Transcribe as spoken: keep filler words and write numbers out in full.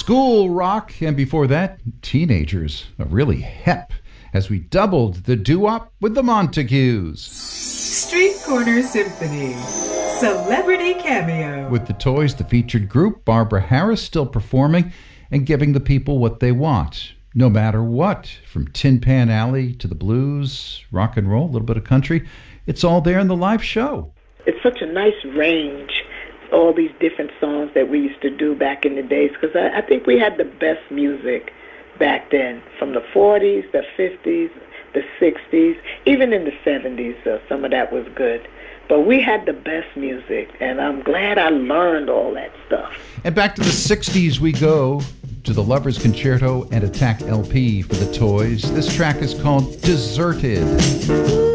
School Rock, and before that, Teenagers, a really hep, as we doubled the doo-wop with the Montagues. Street Corner Symphony, Celebrity Cameo. With the Toys, the featured group, Barbara Harris still performing and giving the people what they want, no matter what, from Tin Pan Alley to the blues, rock and roll, a little bit of country. It's all there in the live show. It's such a nice range, all these different songs that we used to do back in the days, because I, I think we had the best music back then, from the forties, the fifties, the sixties, even in the seventies, uh, some of that was good. But we had the best music, and I'm glad I learned all that stuff. And back to the sixties we go, to the Lovers Concerto and Attack L P for the Toys. This track is called Deserted.